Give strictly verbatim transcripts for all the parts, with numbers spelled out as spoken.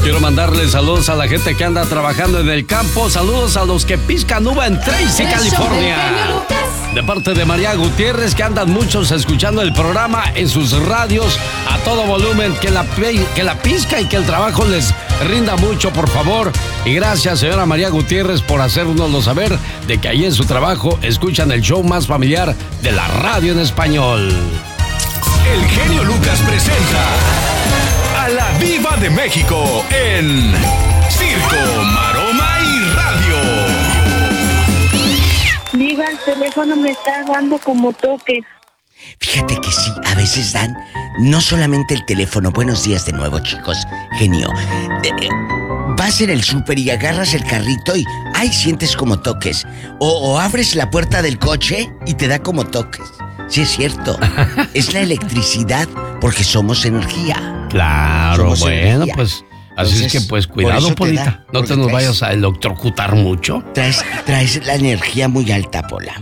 Quiero mandarle saludos a la gente que anda trabajando en el campo. Saludos a los que piscan uva en Tracy, California. De parte de María Gutiérrez, que andan muchos escuchando el programa en sus radios a todo volumen. Que la, que la pizca y que el trabajo les rinda mucho, por favor. Y gracias, señora María Gutiérrez, por hacérnoslo saber de que ahí en su trabajo escuchan el show más familiar de la radio en español. El genio Lucas presenta a la Diva de México en Circo, Maroma y Radio. Diva, el teléfono me está dando como toques. Fíjate que sí, a veces dan no solamente el teléfono. Buenos días de nuevo, chicos. Genio. Eh, eh, vas en el súper y agarras el carrito y ¡ay! Sientes como toques. O, o abres la puerta del coche y te da como toques. Sí, es cierto. Es la electricidad, porque somos energía. Claro, somos bueno, energía. Pues así Entonces, es que pues cuidado, Polita. Da, no te nos traes, vayas a electrocutar mucho. Traes, traes la energía muy alta, Pola.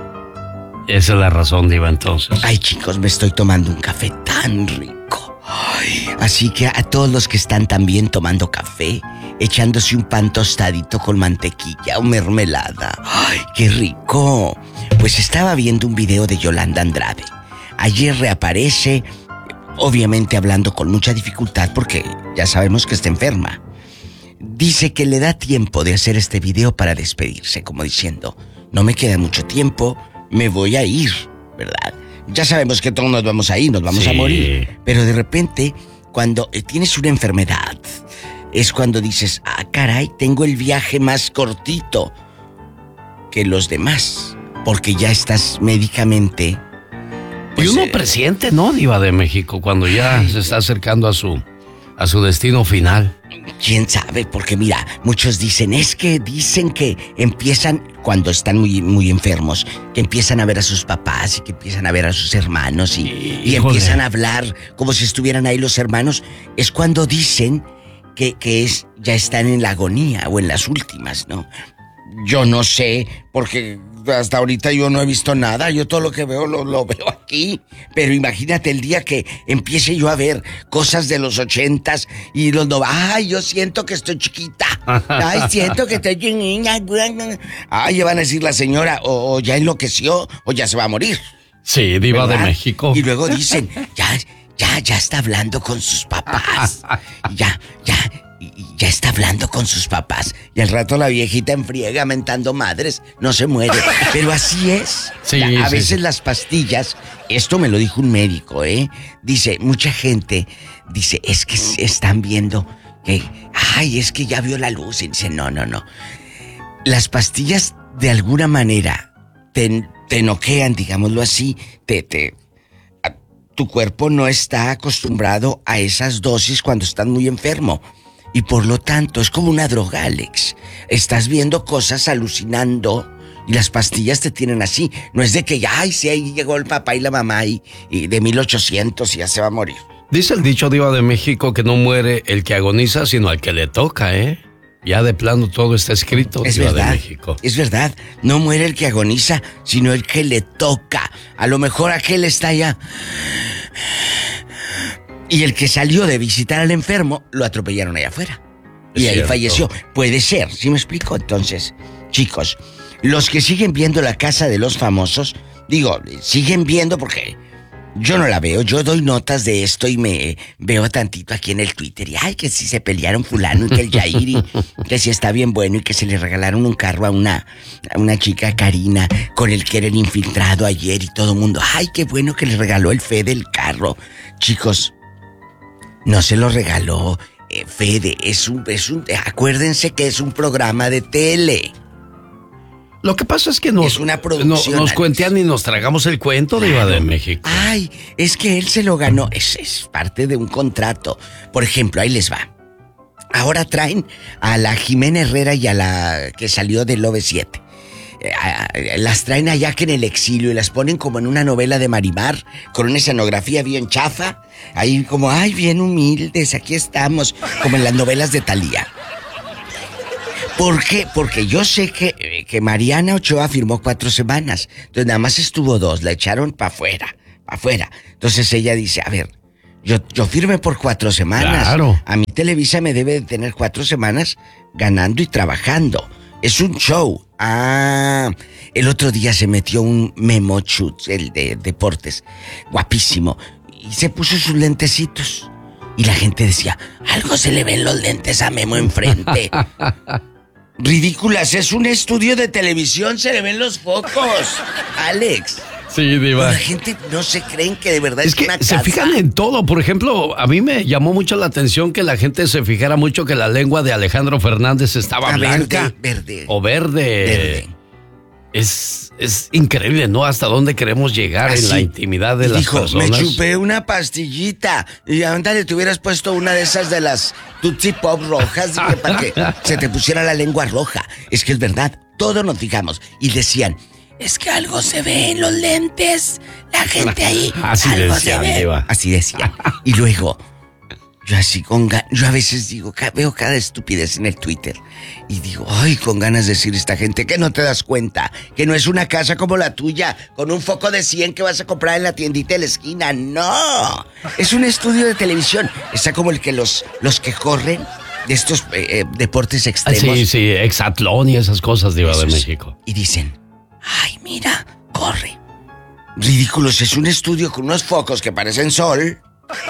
Esa es la razón, Diva, entonces. Ay, chicos, me estoy tomando un café tan rico. Ay, así que a todos los que están también tomando café, echándose un pan tostadito con mantequilla o mermelada. ¡Ay, qué rico! Pues estaba viendo un video de Yolanda Andrade. Ayer reaparece, obviamente hablando con mucha dificultad porque ya sabemos que está enferma. Dice que le da tiempo de hacer este video para despedirse, como diciendo, no me queda mucho tiempo, me voy a ir, ¿verdad? Ya sabemos que todos nos vamos a ir, nos vamos sí. a morir. Pero de repente, cuando tienes una enfermedad, es cuando dices, ah, caray, tengo el viaje más cortito que los demás, porque ya estás médicamente... Pues, y uno eh, presiente, ¿no, Diva de México? Cuando ya ay, se está acercando a su, a su destino final. ¿Quién sabe? Porque mira, muchos dicen, es que dicen que empiezan, cuando están muy, muy enfermos, que empiezan a ver a sus papás y que empiezan a ver a sus hermanos y, y empiezan a hablar como si estuvieran ahí los hermanos. Es cuando dicen que, que es, ya están en la agonía o en las últimas, ¿no? Yo no sé, porque hasta ahorita yo no he visto nada. Yo todo lo que veo lo, lo veo aquí. Pero imagínate el día que empiece yo a ver cosas de los ochentas y los no... Ay, yo siento que estoy chiquita. Ay, siento que estoy... Ay, ya van a decir la señora, o, o ya enloqueció, o ya se va a morir. Sí, Diva ¿verdad? De México. Y luego dicen, ya, ya, ya está hablando con sus papás. Ya, ya... Y ya está hablando con sus papás. Y al rato la viejita enfriega mentando madres. No se muere. Pero así es. Sí, a sí, veces sí. las pastillas. Esto me lo dijo un médico, ¿eh? Dice, mucha gente dice, es que están viendo que... Ay, es que ya vio la luz. Y dice, no, no, no. Las pastillas de alguna manera te, te noquean, digámoslo así. Te... te a, tu cuerpo no está acostumbrado a esas dosis cuando estás muy enfermo. Y por lo tanto, es como una droga, Alex. Estás viendo cosas, alucinando, y las pastillas te tienen así. No es de que ya, ay, sí, ahí llegó el papá y la mamá y, y de mil ochocientos y ya se va a morir. Dice el dicho, Diva de México, que no muere el que agoniza, sino al que le toca, ¿eh? Ya de plano todo está escrito, es Diva verdad, de México. Es verdad, no muere el que agoniza, sino el que le toca. A lo mejor aquel está ya... Y el que salió de visitar al enfermo, lo atropellaron allá afuera. Y es ahí cierto. Falleció. Puede ser, ¿sí me explico? Entonces, chicos, los que siguen viendo La Casa de los Famosos, digo, siguen viendo porque yo no la veo. Yo doy notas de esto y me veo tantito aquí en el Twitter. Y ay, que si se pelearon fulano y que el Yair y que si está bien bueno y que se le regalaron un carro a una, a una chica, Karina, con el que era el infiltrado ayer y todo el mundo. Ay, qué bueno que le regaló el Fede el carro. Chicos, no se lo regaló eh, Fede, es un, es un... Acuérdense que es un programa de tele. Lo que pasa es que nos, es una producción, no, nos cuentean y nos tragamos el cuento, claro. Diva de México. Ay, es que él se lo ganó, es, es parte de un contrato. Por ejemplo, ahí les va. Ahora traen a la Jimena Herrera y a la que salió del O V siete. Las traen allá que en el exilio y las ponen como en una novela de Marimar, con una escenografía bien chafa, ahí como, ay, bien humildes, aquí estamos, como en las novelas de Thalía. ¿Por qué? Porque yo sé que, que Mariana Ochoa firmó cuatro semanas, entonces nada más estuvo dos, la echaron para afuera, para afuera. Entonces ella dice, a ver, Yo, yo firmé por cuatro semanas. Claro. A mí Televisa me debe de tener cuatro semanas ganando y trabajando. Es un show. Ah, el otro día se metió un Memo Chutz, el de deportes, guapísimo, y se puso sus lentecitos. Y la gente decía, algo se le ven los lentes a Memo enfrente. Ridículas, es un estudio de televisión, se le ven los focos. Alex. Sí, Diva. La gente no se creen que de verdad es, Es que una se casa. fijan en todo. Por ejemplo, a mí me llamó mucho la atención que la gente se fijara mucho que la lengua de Alejandro Fernández estaba Ah, blanca. verde, verde. O verde. Verde. Es, es increíble, ¿no? Hasta dónde queremos llegar Así. en la intimidad de las Dijo, personas. me chupé una pastillita. Y ándale, te hubieras puesto una de esas de las Tootsie Pop rojas, dije, para que se te pusiera la lengua roja. Es que es verdad, todos nos fijamos. Y decían, es que algo se ve en los lentes. La gente ahí. Así algo decían, se ve. Diva. Así decían. Y luego, yo así con ganas, yo a veces digo, ca- veo cada estupidez en el Twitter. Y digo, ay, con ganas de decir a esta gente que no te das cuenta, que no es una casa como la tuya, con un foco de cien que vas a comprar en la tiendita de la esquina. No, es un estudio de televisión. Está como el que los, los que corren de estos eh, eh, deportes Ah, extremos. sí, sí, hexatlón y esas cosas, Diva de Esos. México. Y dicen, ay, mira, corre. Ridículos, es un estudio con unos focos que parecen sol.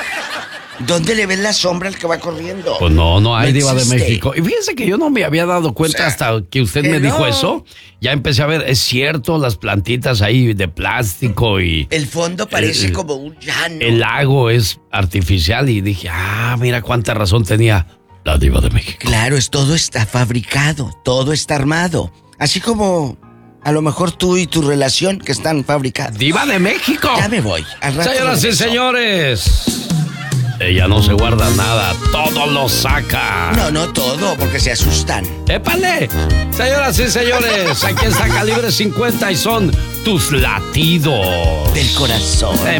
¿Dónde le ves la sombra al que va corriendo? Pues no, no hay No Diva de existe. México. Y fíjese que yo no me había dado cuenta O sea, hasta que usted que me dijo no. eso. Ya empecé a ver, es cierto, las plantitas ahí de plástico y El fondo parece El- como un llano. el lago es artificial. Y dije, ah, mira cuánta razón tenía la Diva de México. Claro, es todo está fabricado, todo está armado. Así como a lo mejor tú y tu relación que están fabricados. Diva de México. Ya me voy. Al rato Señoras y regreso. señores, ella no se guarda nada, todo lo saca. No, no todo, porque se asustan. ¡Épale! Señoras y señores, aquí está Calibre cincuenta y son tus latidos Del corazón.